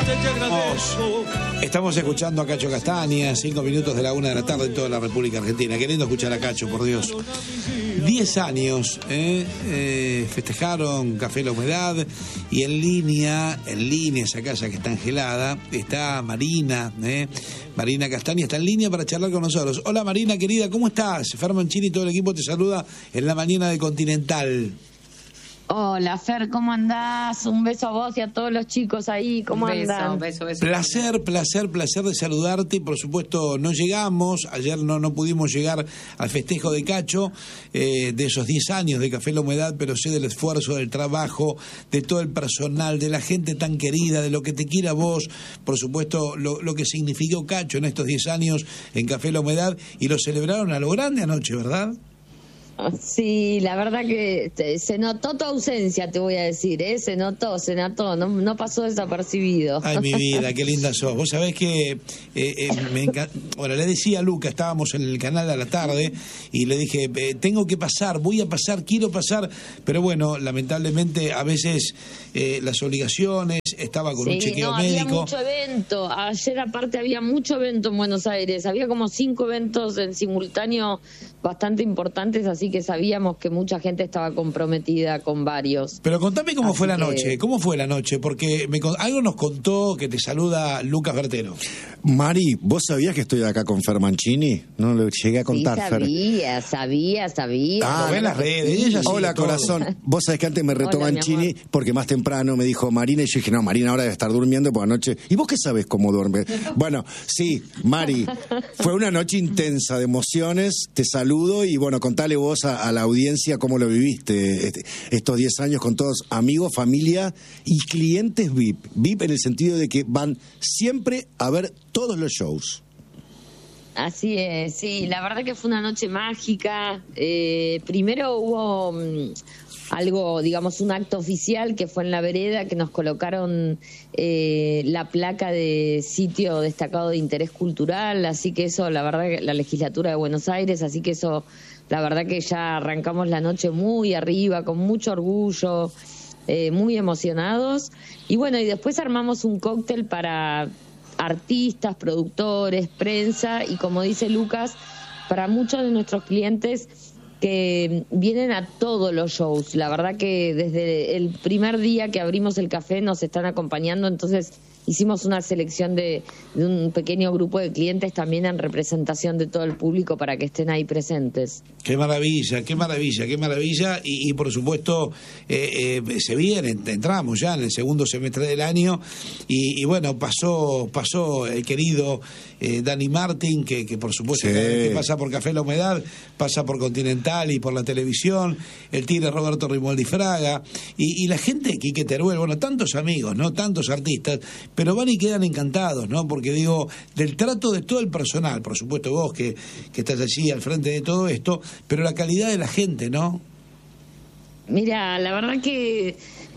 Estamos escuchando a Cacho Castaña, 5 minutos de la 1 de la tarde en toda la República Argentina. Queriendo escuchar a Cacho, por Dios. 10 años festejaron Café La Humedad, y en línea, esa casa que está angelada, está Marina, Marina Castaña está en línea para charlar con nosotros. Hola Marina, querida, ¿cómo estás? Fer Mancini y todo el equipo te saluda en la mañana de Continental. Hola Fer, ¿cómo andás? Un beso a vos y a todos los chicos ahí, ¿cómo andan? Beso. Placer de saludarte. Por supuesto, no llegamos, ayer no pudimos llegar al festejo de Cacho, de esos 10 años de Café La Humedad, pero sé del esfuerzo, del trabajo, de todo el personal, de la gente tan querida, de lo que te quiera vos, por supuesto, lo que significó Cacho en estos 10 años en Café La Humedad, y lo celebraron a lo grande anoche, ¿verdad? Sí, la verdad que se notó tu ausencia, te voy a decir, se notó, no pasó desapercibido. Ay, mi vida, qué linda sos. Vos sabés que me encanta. Bueno, le decía a Luca, estábamos en el canal a la tarde, y le dije, tengo que pasar, voy a pasar, quiero pasar, pero bueno, lamentablemente a veces las obligaciones, estaba con un chequeo médico. Había mucho evento, ayer aparte había mucho evento en Buenos Aires, había como 5 eventos en simultáneo bastante importantes, así que sabíamos que mucha gente estaba comprometida con varios. Pero contame cómo fue la noche, porque algo nos contó que te saluda Lucas Bertero. Mari, ¿vos sabías que estoy acá con Fer Mancini? No lo llegué a contar, Fer. Sabía. Lo ve en las redes. Ella hola, corazón. Vos sabés que antes me retó Mancini porque más temprano me dijo Marina, y yo dije, no, Marina ahora debe estar durmiendo por la noche. ¿Y vos qué sabés cómo duerme? Bueno, sí, Mari, fue una noche intensa de emociones, te saludo, y bueno, contale vos a la audiencia cómo lo viviste estos 10 años con todos, amigos, familia y clientes VIP. VIP en el sentido de que van siempre a ver todos los shows. Así es, sí, la verdad que fue una noche mágica. Primero hubo algo, digamos, un acto oficial que fue en la vereda, que nos colocaron la placa de sitio destacado de interés cultural, así que eso, la verdad, la legislatura de Buenos Aires, así que eso, la verdad que ya arrancamos la noche muy arriba, con mucho orgullo, muy emocionados, y bueno, y después armamos un cóctel para artistas, productores, prensa, y como dice Lucas, para muchos de nuestros clientes que vienen a todos los shows. La verdad que desde el primer día que abrimos el café nos están acompañando, entonces hicimos una selección de un pequeño grupo de clientes también en representación de todo el público para que estén ahí presentes. Qué maravilla, y por supuesto se viene, entramos ya en el segundo semestre del año, y bueno, pasó el querido Dani Martín, que por supuesto cada vez que pasa por Café La Humedad, pasa por Continental y por la televisión, el tigre Roberto Rimoldi Fraga, y la gente de Quique Teruel, bueno, tantos amigos, ¿no? Tantos artistas, pero van y quedan encantados, ¿no? Porque digo, del trato de todo el personal, por supuesto vos que estás allí al frente de todo esto, pero la calidad de la gente, ¿no? Mira, la verdad que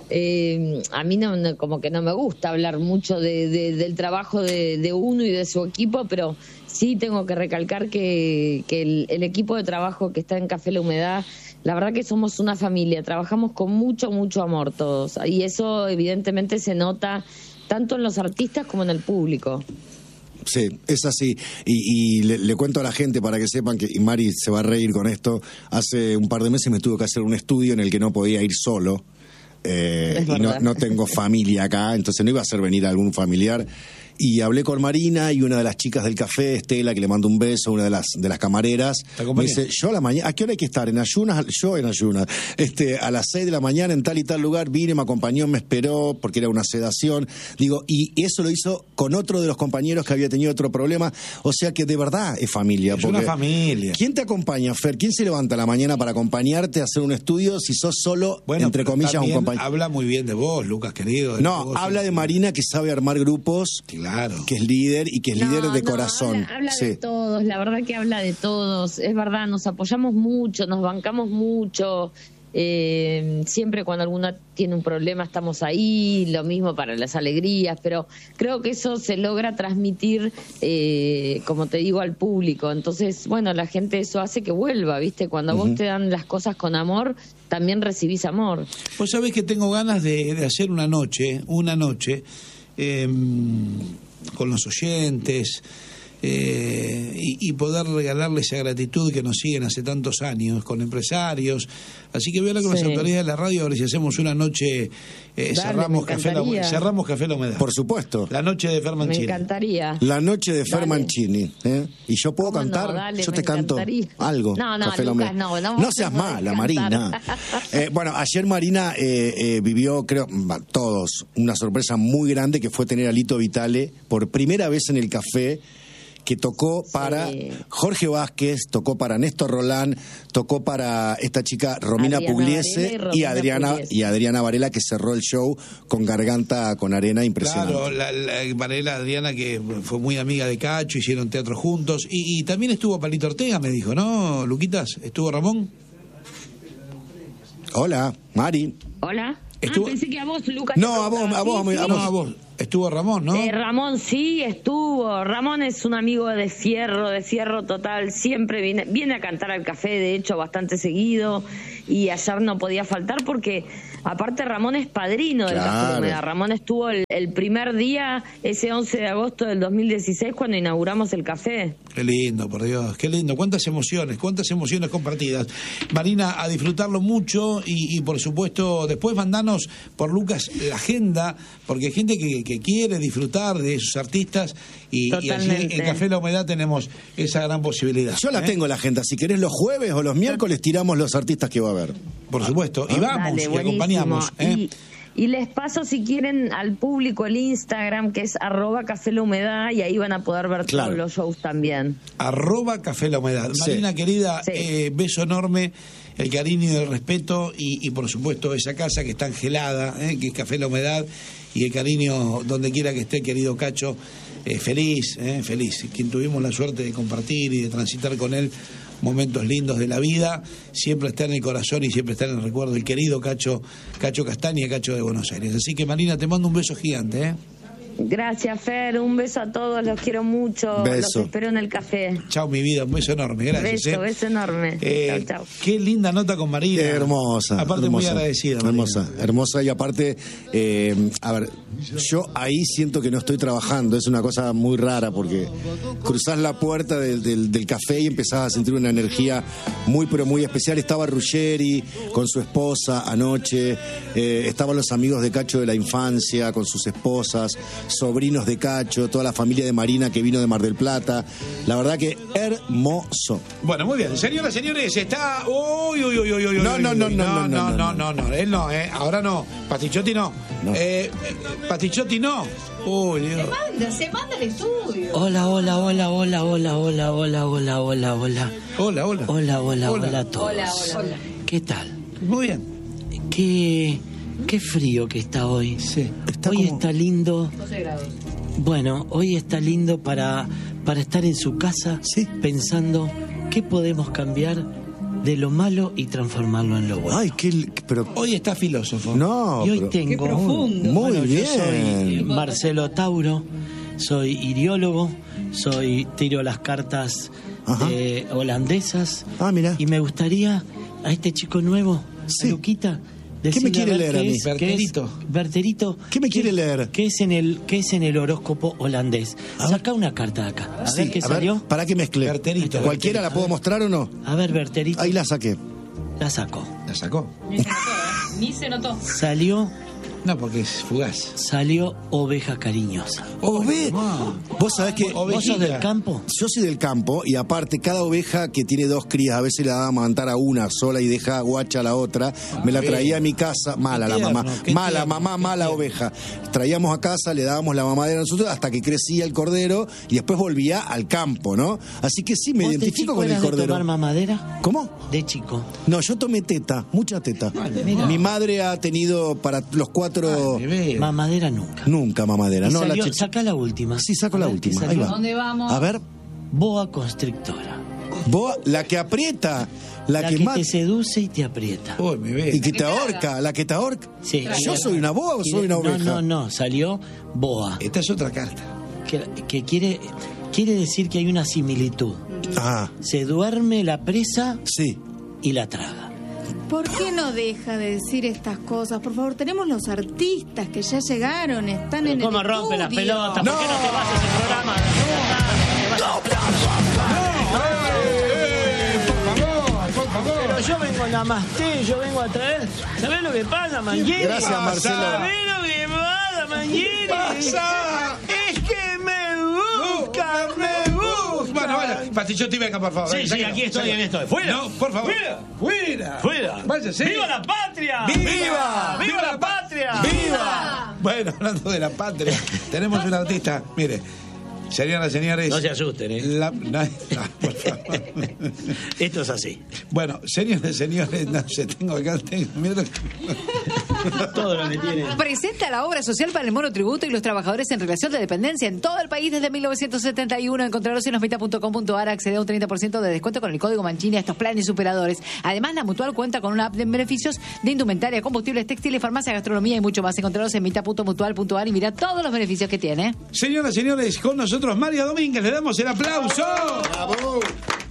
a mí como que no me gusta hablar mucho del trabajo de uno y de su equipo, pero sí tengo que recalcar que el equipo de trabajo que está en Café La Humedad, la verdad que somos una familia, trabajamos con mucho amor todos, y eso evidentemente se nota tanto en los artistas como en el público. Sí, es así. Y le cuento a la gente para que sepan que, y Mari se va a reír con esto, hace un par de meses me tuve que hacer un estudio en el que no podía ir solo, y no tengo familia acá, entonces no iba a hacer venir a algún familiar. Y hablé con Marina y una de las chicas del café, Estela, que le mando un beso, una de las camareras, me dice, yo a la mañana, ¿a qué hora hay que estar? ¿En ayunas? Yo en ayunas. A las 6 de la mañana en tal y tal lugar vine, me acompañó, me esperó, porque era una sedación. Digo, y eso lo hizo con otro de los compañeros que había tenido otro problema. O sea que de verdad es familia. Es una familia. ¿Quién te acompaña, Fer? ¿Quién se levanta a la mañana para acompañarte a hacer un estudio si sos solo, entre comillas, un compañero? Habla muy bien de vos, Lucas, querido. No, habla de Marina, que sabe armar grupos. Claro. Que es líder y que es líder de corazón. Habla de todos, la verdad que habla de todos. Es verdad, nos apoyamos mucho, nos bancamos mucho. Siempre cuando alguna tiene un problema estamos ahí, lo mismo para las alegrías, pero creo que eso se logra transmitir, como te digo, al público. Entonces, bueno, la gente eso hace que vuelva, ¿viste? Cuando vos te dan las cosas con amor, también recibís amor. Vos sabés que tengo ganas de hacer una noche con los oyentes, y poder regalarle esa gratitud que nos siguen hace tantos años, con empresarios. Así que voy a hablar con las autoridades de la radio a ver si hacemos una noche, cerramos Café La Humedad. Por supuesto. La noche de Fer Mancini. Me encantaría. La noche de Fer Mancini. Y yo puedo cantar, no? Dale, yo te canto algo. No, Café Lucas, no seas mala, Marina. Bueno, ayer Marina vivió, creo, todos, una sorpresa muy grande que fue tener a Lito Vitale por primera vez en el café, que tocó para Jorge Vázquez, tocó para Néstor Rolán, tocó para esta chica Romina Pugliese y Adriana Varela, que cerró el show con Garganta con Arena, impresionante. Claro, la Varela, Adriana, que fue muy amiga de Cacho, hicieron teatro juntos, y también estuvo Palito Ortega, me dijo, ¿no, Luquitas? ¿Estuvo Ramón? Hola, Mari. Hola. Pensé que a vos, Lucas. No, a vos. Estuvo Ramón, ¿no? Ramón sí estuvo. Ramón es un amigo de fierro total. Siempre viene a cantar al café, de hecho, bastante seguido. Y ayer no podía faltar porque, aparte, Ramón es padrino del Café La Humedad. Ramón estuvo el primer día, ese 11 de agosto del 2016, cuando inauguramos el café. Qué lindo, por Dios, qué lindo. Cuántas emociones compartidas. Marina, a disfrutarlo mucho y por supuesto, después mandanos por Lucas la agenda, porque hay gente que quiere disfrutar de esos artistas y allí en Café La Humedad tenemos esa gran posibilidad. Yo la tengo la agenda. Si querés los jueves o los miércoles tiramos los artistas que va a haber. Por supuesto. Y vamos, Dale, y acompañamos. Y les paso, si quieren, al público el Instagram, que es @Café La Humedad, y ahí van a poder ver todos los shows también. @Café La Humedad. Marina, querida, beso enorme, el cariño y el respeto, y por supuesto esa casa que está angelada, que es Café La Humedad, y el cariño donde quiera que esté, querido Cacho. Feliz. Quien tuvimos la suerte de compartir y de transitar con él momentos lindos de la vida, siempre está en el corazón y siempre está en el recuerdo el querido Cacho Castaña, Cacho de Buenos Aires. Así que, Marina, te mando un beso gigante. Gracias, Fer, un beso a todos, los quiero mucho, los espero en el café. Chao, mi vida, un beso enorme, gracias. Beso enorme. Chao. Qué linda nota con Marina. Hermosa. Aparte, hermosa, muy agradecida. Hermosa, y aparte, a ver, yo ahí siento que no estoy trabajando, es una cosa muy rara, porque cruzás la puerta del café y empezás a sentir una energía muy, pero muy especial. Estaba Ruggeri con su esposa anoche, estaban los amigos de Cacho de la infancia con sus esposas, sobrinos de Cacho, toda la familia de Marina que vino de Mar del Plata. La verdad que hermoso. Bueno, muy bien. Señoras, señores, está... No. Él no, ahora no. Pastichotti no. Pastichotti no. Uy, Dios. Se manda al estudio. Hola a todos. Hola. ¿Qué tal? Muy bien. Qué frío que está hoy. Sí. Está lindo. 12 grados. Bueno, hoy está lindo para estar en su casa, pensando qué podemos cambiar de lo malo y transformarlo en lo bueno. Ay, pero hoy está filósofo. No, y hoy tengo... Qué profundo. Muy bien. Yo soy Marcelo Tauro, soy iriólogo, tiro las cartas holandesas. Mira. Y me gustaría a este chico nuevo, a Luquita, ¿qué me quiere leer a mí? Berterito. ¿Qué me quiere leer? ¿Qué es en el horóscopo holandés? Saca una carta de acá. A ver qué salió. ¿Para qué mezclé? Berterito. ¿Cualquiera la puedo mostrar o no? A ver, Berterito. Ahí la saqué. La sacó. ¿La sacó? Ni se notó. Salió. No, porque es fugaz. Salió oveja cariñosa. Vos sabés que... ¿Vos sos del campo? Yo soy del campo, y aparte cada oveja que tiene dos crías, a veces la daba a amamantar a una sola y deja guacha a la otra, me la traía a mi casa, mala la mamá, mala oveja. Traíamos a casa, le dábamos la mamadera a nosotros hasta que crecía el cordero y después volvía al campo, ¿no? Así que sí, me identifico con el cordero. ¿De tomar mamadera? ¿Cómo? De chico. No, yo tomé teta, mucha teta. Mi madre ha tenido para los 4... Mamadera nunca. Nunca mamadera. No, saca la última. Sí, saco la última. Ahí va. ¿Dónde vamos? A ver. Boa constrictora. Boa, la que aprieta. La que te seduce y te aprieta. Uy, mi vida. Y que te ahorca. La que te ahorca. Sí. ¿Yo soy una boa o soy una oveja? No. Salió boa. Esta es otra carta. Que quiere decir que hay una similitud. Se duerme la presa y la traga. ¿Por qué no deja de decir estas cosas? Por favor, tenemos los artistas que ya llegaron, están en el ¿Cómo estudio. rompe las pelotas? No. ¿Por qué no te vas a ese programa? Por favor. Pero yo vengo a Namaste, yo vengo a traer... ¿Sabés lo que pasa, Manguini? Gracias, Marcelo. ¿Sabés lo que pasa, Manguini? ¿Qué pasa? Es que me busca. Bueno, vaya, Pastichotti, venga, por favor. Sí, Sáquenlo, aquí estoy, sáquenlo. en esto. ¡Fuera! No, por favor. ¡Fuera! Fuera. Váyase. ¡Viva la patria! ¡Viva! ¡Viva la patria! ¡Viva! Bueno, hablando de la patria, tenemos un artista, mire, señoras y señores. No se asusten, ¿eh? No, por favor. Esto es así. Bueno, señores, no sé, mira. Todo lo que tiene. Presenta la obra social para el monotributo y los trabajadores en relación de dependencia en todo el país desde 1971. Encontrarlos en losmita.com.ar. Accede a un 30% de descuento con el código Mancini a estos planes superadores. Además, la Mutual cuenta con una app de beneficios de indumentaria, combustibles, textiles, farmacia, gastronomía y mucho más. Encontrarlos en mita.mutual.ar y mira todos los beneficios que tiene. Señoras y señores, con nosotros María Domínguez, le damos el aplauso. ¡Bravo!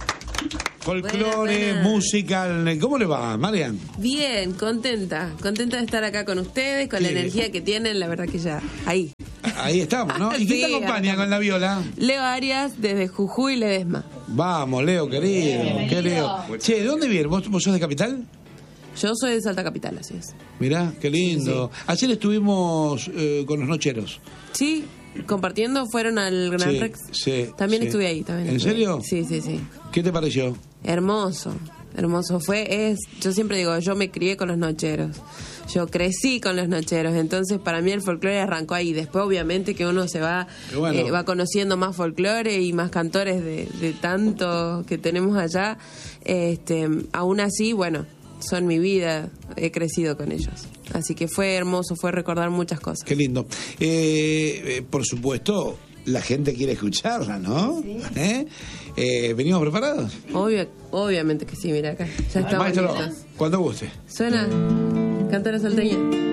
Folclore, Buena. musical, ¿cómo le va, Marian? Bien, contenta de estar acá con ustedes, con la Qué bien. energía que tienen, la verdad que ya, ahí. Ahí estamos, ¿no? ¿Y quién Sí, te acompaña acá. con la viola? Leo Arias, desde Jujuy, Ledesma. Vamos, Leo, querido. ¿Qué Leo? Che, ¿de dónde vienes? ¿Vos sos de Capital? Yo soy de Salta Capital, así es. Mirá, qué lindo. Ayer estuvimos con los Nocheros. Sí, compartiendo, fueron al Gran Sí, Rex. sí, También sí. estuve ahí. También ¿En estuve serio? ahí. Sí, sí, sí. ¿Qué te pareció? Hermoso. Yo siempre digo, yo me crié con los nocheros. Yo crecí con los nocheros, entonces para mí el folclore arrancó ahí. Después obviamente que uno se va Bueno. va conociendo más folclore y más cantores de tanto que tenemos allá. Aún así, bueno, son mi vida, he crecido con ellos. Así que fue hermoso, fue recordar muchas cosas. Qué lindo. Por supuesto, la gente quiere escucharla, ¿no? ¿Venimos preparados? Obviamente que sí, mira acá. Ya estamos Maestro, listos. cuando guste. Suena Cantora Salteña.